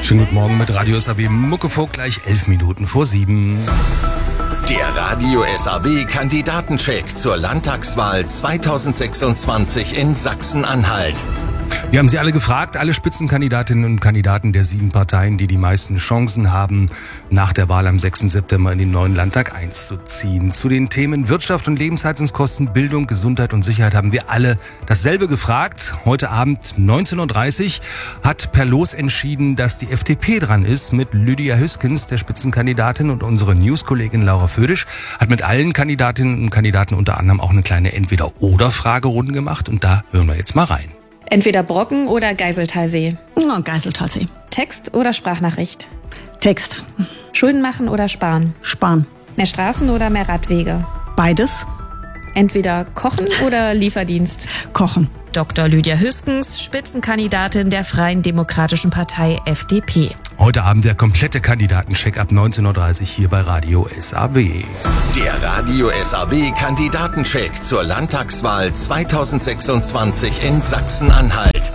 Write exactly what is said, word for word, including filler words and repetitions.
Schönen guten Morgen mit Radio S A W Muckefuck, gleich elf Minuten vor sieben. Der Radio S A W Kandidatencheck zur Landtagswahl zweitausendsechsundzwanzig in Sachsen-Anhalt. Wir haben Sie alle gefragt, alle Spitzenkandidatinnen und Kandidaten der sieben Parteien, die die meisten Chancen haben, nach der Wahl am sechsten September in den neuen Landtag einzuziehen. Zu den Themen Wirtschaft und Lebenshaltungskosten, Bildung, Gesundheit und Sicherheit haben wir alle dasselbe gefragt. Heute Abend neunzehn Uhr dreißig hat per Los entschieden, dass die F D P dran ist mit Lydia Hüskens, der Spitzenkandidatin, und unsere News-Kollegin Laura Födisch hat mit allen Kandidatinnen und Kandidaten unter anderem auch eine kleine Entweder-oder-Fragerunde gemacht und da hören wir jetzt mal rein. Entweder Brocken oder Geiseltalsee. Oh, Geiseltalsee. Text oder Sprachnachricht. Text. Schulden machen oder sparen. Sparen. Mehr Straßen oder mehr Radwege. Beides. Entweder kochen oder Lieferdienst. Kochen. Doktor Lydia Hüskens, Spitzenkandidatin der Freien Demokratischen Partei F D P. Heute Abend der komplette Kandidatencheck ab neunzehn Uhr dreißig hier bei Radio S A W. Der Radio S A W Kandidatencheck zur Landtagswahl zweitausendsechsundzwanzig in Sachsen-Anhalt.